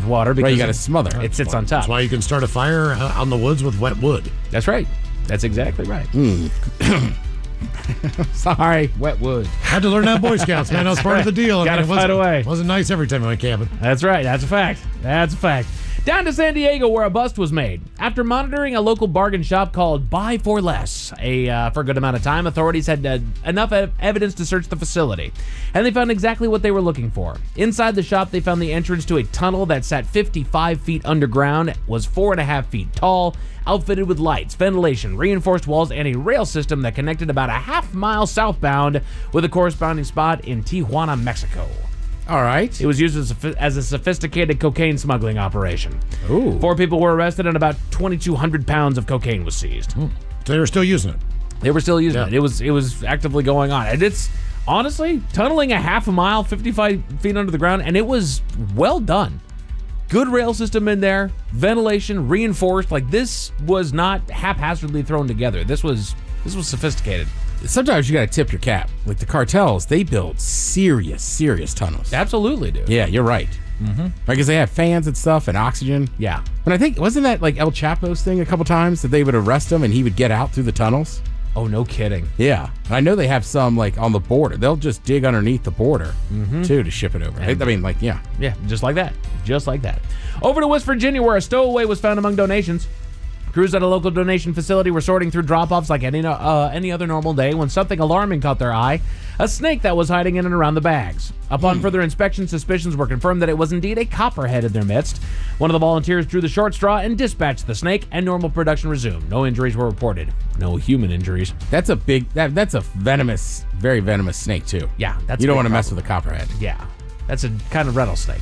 water because Right, you got to smother. it sits on top. That's why you can start a fire out in the woods with wet wood. That's right. That's exactly right. Sorry, wet wood. Had to learn that Boy Scouts, man. That was part of the deal. Gotta fight away. Wasn't nice every time we went camping. That's right. That's a fact. That's a fact. Down to San Diego, where a bust was made. After monitoring a local bargain shop called Buy for Less for a good amount of time, authorities had enough evidence to search the facility. And they found exactly what they were looking for. Inside the shop, they found the entrance to a tunnel that sat 55 feet underground, was 4.5 feet tall, outfitted with lights, ventilation, reinforced walls, and a rail system that connected about a half-mile southbound with a corresponding spot in Tijuana, Mexico. All right. It was used as a sophisticated cocaine smuggling operation. Ooh. 4 people were arrested and about 2,200 pounds of cocaine was seized. So they were still using it. They were still using it. It was actively going on. And it's, honestly, tunneling a half a mile, 55 feet under the ground, and it was well done. Good rail system in there, ventilation, reinforced. Like, this was not haphazardly thrown together. This was sophisticated. Sometimes you got to tip your cap. Like the cartels, they build serious tunnels. Absolutely, dude. Yeah, you're right. Mm-hmm. Because they have fans and stuff and oxygen. Yeah. But I think, wasn't that like El Chapo's thing a couple times that they would arrest him and he would get out through the tunnels? Oh, no kidding. Yeah. And I know they have some like on the border. They'll just dig underneath the border too to ship it over. I mean, like, yeah. Yeah, just like that. Just like that. Over to West Virginia, where a stowaway was found among donations. Crews at a local donation facility were sorting through drop-offs like any other normal day when something alarming caught their eye, a snake that was hiding in and around the bags. Upon further inspection, suspicions were confirmed that it was indeed a copperhead in their midst. One of the volunteers drew the short straw and dispatched the snake, and normal production resumed. No injuries were reported. No human injuries. That's a big, that's a venomous, very venomous snake too. Yeah, that's You don't a want to big mess problem. with a copperhead. Yeah, that's a kind of rattlesnake.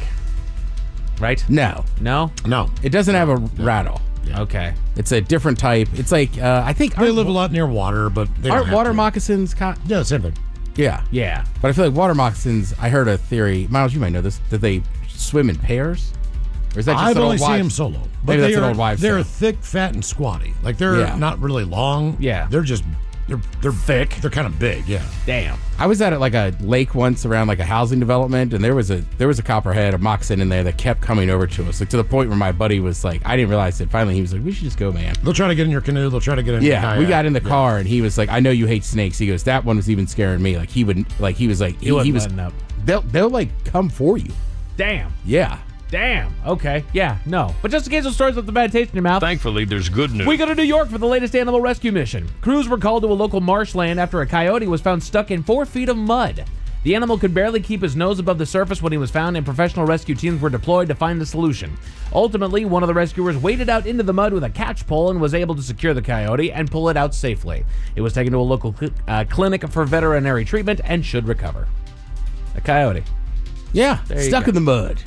Right? No. No? No. It doesn't have a rattle. Okay. It's a different type. It's like, I think... They live a lot near water, but they don't Aren't have water to. moccasins... Yeah, same thing. Yeah. Yeah. But I feel like water moccasins, I heard a theory, Miles, you might know this, that they swim in pairs? Or is that just I've an only old seen wives- them solo. But Maybe that's they an are, old wives' They're tale. thick, fat, and squatty. Like, they're Yeah. not really long. Yeah. They're just... They're Thick. They're kind of big, yeah. Damn. I was at like a lake once around like a housing development, and there was a copperhead, a moccasin in there that kept coming over to us, like to the point where my buddy was like, I didn't realize it. Finally, he was like, "We should just go, man." They'll try to get in your canoe. They'll try to get in your Yeah, kayak. we got in the car, and he was like, "I know you hate snakes." He goes, "That one was even scaring me." Like he was He wasn't letting up. They'll like come for you. Damn. Yeah. Damn. Okay. Yeah. No. But just in case those stories left a bad taste in your mouth. Thankfully, there's good news. We go to New York for the latest animal rescue mission. Crews were called to a local marshland after a coyote was found stuck in 4 feet of mud. The animal could barely keep his nose above the surface when he was found, and professional rescue teams were deployed to find the solution. Ultimately, one of the rescuers waded out into the mud with a catch pole and was able to secure the coyote and pull it out safely. It was taken to a local clinic for veterinary treatment and should recover. A coyote. Yeah. There you Stuck go. in the mud.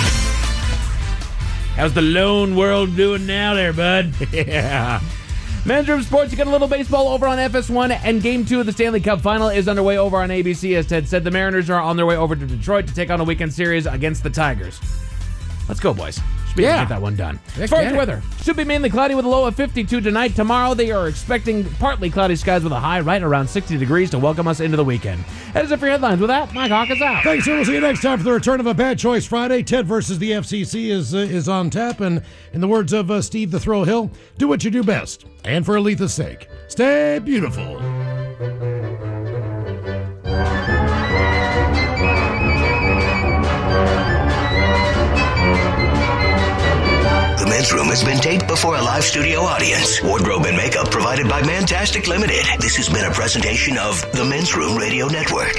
How's the lone world doing now there, bud? Yeah. Men's Room Sports, you got a little baseball over on FS1, and Game 2 of the Stanley Cup Final is underway over on ABC. As Ted said, the Mariners are on their way over to Detroit to take on a weekend series against the Tigers. Let's go, boys. Should be able to Yeah. get that one done. Heck As far as yeah. the weather, should be mainly cloudy with a low of 52 tonight. Tomorrow, they are expecting partly cloudy skies with a high right around 60 degrees to welcome us into the weekend. That is it for your headlines. With that, Mike Hawk is out. Thanks, sir. We'll see you next time for the return of a Bad Choice Friday. Ted versus the FCC is on tap. And in the words of Steve the Thrill Hill, do what you do best. And for Aletha's sake, stay beautiful. The Men's Room has been taped before a live studio audience. Wardrobe and makeup provided by Mantastic Limited. This has been a presentation of the Men's Room Radio Network.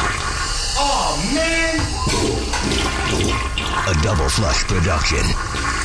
Oh, man! A Double Flush production.